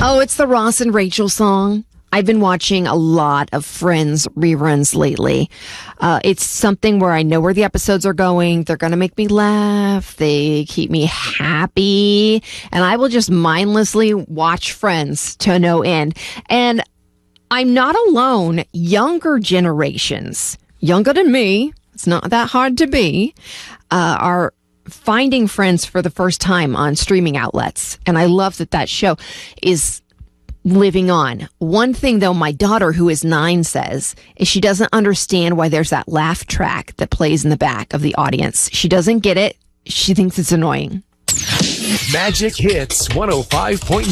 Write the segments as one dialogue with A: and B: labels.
A: Oh, it's the Ross and Rachel song. I've been watching a lot of Friends reruns lately. It's something where I know where the episodes are going. They're going to make me laugh. They keep me happy. And I will just mindlessly watch Friends to no end. And I'm not alone. Younger generations, younger than me, it's not that hard to be, are finding Friends for the first time on streaming outlets. And I love that show is living on. One thing, though, my daughter, who is 9, says is she doesn't understand why there's that laugh track that plays in the back of the audience. She doesn't get it. She thinks it's annoying.
B: Magic Hits 105.9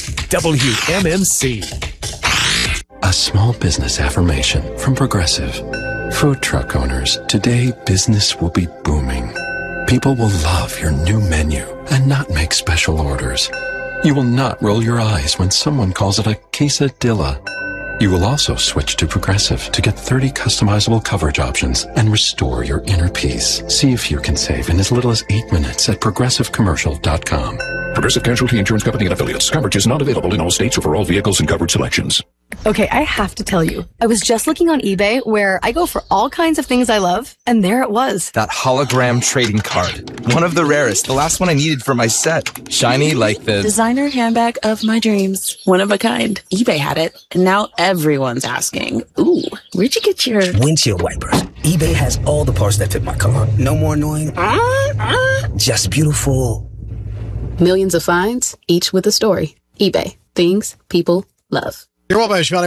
B: WMMC.
C: A small business affirmation from Progressive. Food truck owners, today business will be booming. People will love your new menu and not make special orders. You will not roll your eyes when someone calls it a quesadilla. You will also switch to Progressive to get 30 customizable coverage options and restore your inner peace. See if you can save in as little as 8 minutes at progressivecommercial.com.
D: Progressive Casualty Insurance Company and Affiliates. Coverage is not available in all states or for all vehicles and coverage selections.
E: Okay, I have to tell you, I was just looking on eBay where I go for all kinds of things I love, and there it was.
F: That hologram trading card. One of the rarest. The last one I needed for my set. Shiny like the
G: designer handbag of my dreams. One of a kind. eBay had it, and now everyone's asking, ooh, where'd you get your
H: windshield wipers? eBay has all the parts that fit my car. No more annoying. Just beautiful.
G: Millions of finds, each with a story. eBay. Things people love.
I: You're welcome,